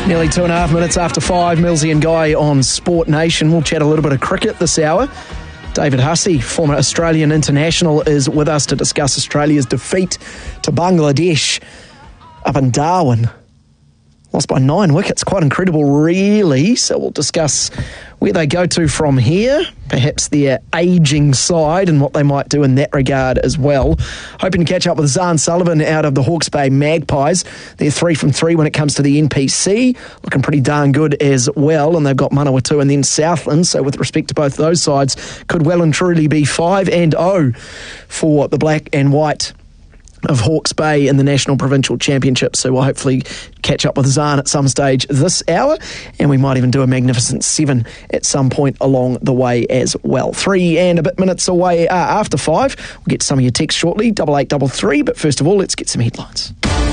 Nearly 2.5 minutes after 5, Millsy and Guy on Sport Nation. We'll chat a little bit of cricket this hour. David Hussey, former Australian international, is with us to discuss Australia's defeat to Bangladesh up in Darwin. Lost by 9 wickets, quite incredible really. So we'll discuss where they go to from here, perhaps their ageing side and what they might do in that regard as well. Hoping to catch up with Zahn Sullivan out of the Hawke's Bay Magpies. They're 3 from 3 when it comes to the NPC, looking pretty darn good as well, and they've got Manawatu and then Southland, so with respect to both those sides, could well and truly be 5-0 for the black and white of Hawke's Bay in the National Provincial Championship. So we'll hopefully catch up with Zahn at some stage this hour, and we might even do a magnificent 7 at some point along the way as well. 3 and a bit minutes away after 5. We'll get to some of your texts shortly, 8833, but first of all, let's get some headlines.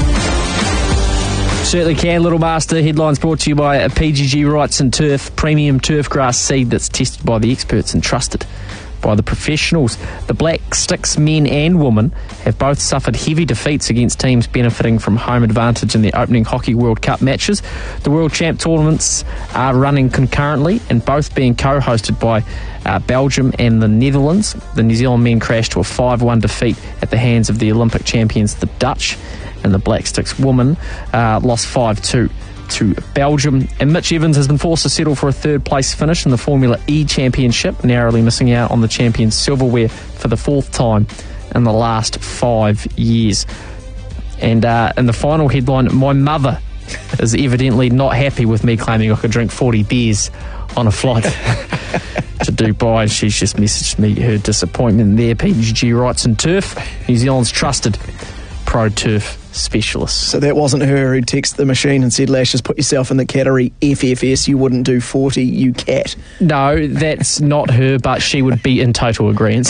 Certainly can, Little Master. Headlines brought to you by PGG Wrights and Turf, premium turf grass seed that's tested by the experts and trusted by the professionals. The Black Sticks men and women have both suffered heavy defeats against teams benefiting from home advantage in the opening Hockey World Cup matches. The World Champ tournaments are running concurrently and both being co-hosted by Belgium and the Netherlands. The New Zealand men crashed to a 5-1 defeat at the hands of the Olympic champions, the Dutch, and the Black Sticks women lost 5-2 to Belgium. And Mitch Evans has been forced to settle for a third place finish in the Formula E Championship, narrowly missing out on the champions' silverware for the 4th time in the last 5 years. And in the final headline, my mother is evidently not happy with me claiming I could drink 40 beers on a flight to Dubai. She's just messaged me her disappointment there. PGG Wrights and Turf, New Zealand's trusted pro turf specialists. So that wasn't her who texted the machine and said, Lash, just put yourself in the category FFS, you wouldn't do 40, you cat. No, that's not her, but she would be in total agreement.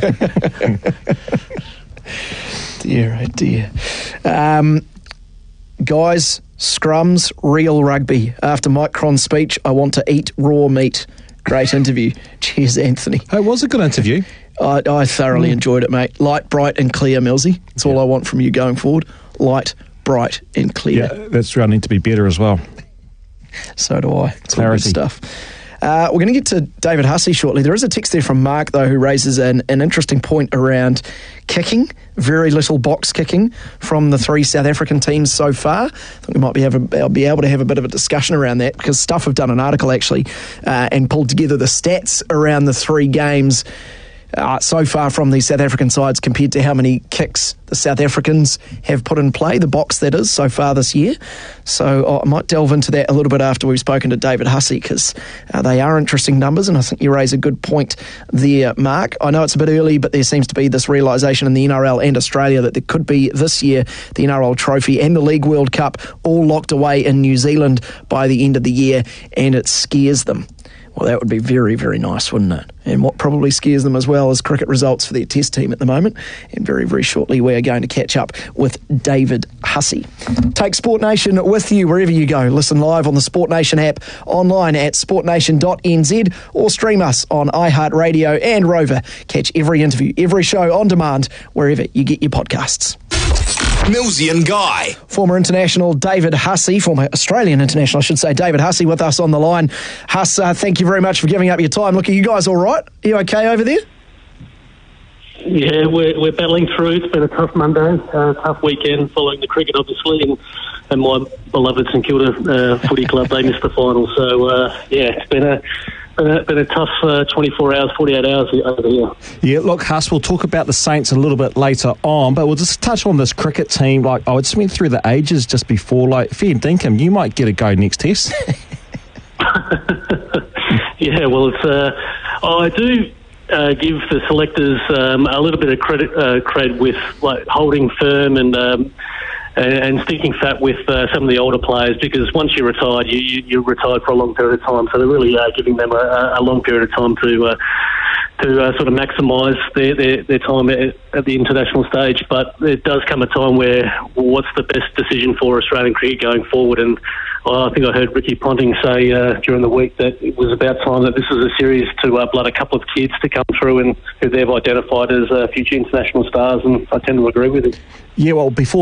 Dear, oh dear. Guys, scrums, real rugby. After Mike Cron's speech, I want to eat raw meat. Great interview. Cheers, Anthony. It was a good interview. I thoroughly enjoyed it, mate. Light, bright and clear, Millsy. That's all I want from you going forward. Light, bright and clear. Yeah, that's running to be better as well. So do I. It's all good stuff. We're going to get to David Hussey shortly. There is a text there from Mark, though, who raises an interesting point around kicking. Very little box kicking from the 3 South African teams so far. I think we might be able to have a bit of a discussion around that, because Stuff have done an article, actually, and pulled together the stats around the 3 games so far from the South African sides compared to how many kicks the South Africans have put in play, the box that is, so far this year. So I might delve into that a little bit after we've spoken to David Hussey, because they are interesting numbers, and I think you raise a good point there, Mark. I know it's a bit early, but there seems to be this realisation in the NRL and Australia that there could be this year the NRL Trophy and the League World Cup all locked away in New Zealand by the end of the year, and it scares them. Well, that would be very, very nice, wouldn't it? And what probably scares them as well is cricket results for their test team at the moment. And very, very shortly, we are going to catch up with David Hussey. Take Sport Nation with you wherever you go. Listen live on the Sport Nation app, online at sportnation.nz, or stream us on iHeartRadio and Rover. Catch every interview, every show on demand, wherever you get your podcasts. Millsy and Guy. Former international David Hussey, former Australian international, I should say, David Hussey with us on the line. Huss, thank you very much for giving up your time. Look, are you guys all right? Are you okay over there? Yeah, we're battling through. It's been a tough Monday, tough weekend following the cricket, obviously, and my beloved St Kilda footy club, they missed the final. So, it's been a tough 24 hours, 48 hours over here. Yeah, look, Huss, we'll talk about the Saints a little bit later on, but we'll just touch on this cricket team. Like, I just went through the ages just before. Like, fair dinkum, you might get a go next test. Yeah, well, it's I do give the selectors a little bit of credit with like holding firm and sticking fat with some of the older players, because once you're retired, you're retired for a long period of time. So they're really giving them a long period of time to sort of maximise their time at the international stage. But it does come a time where what's the best decision for Australian cricket going forward? And I think I heard Ricky Ponting say during the week that it was about time that this was a series to blood a couple of kids to come through and who they've identified as future international stars, and I tend to agree with it. Yeah, well, before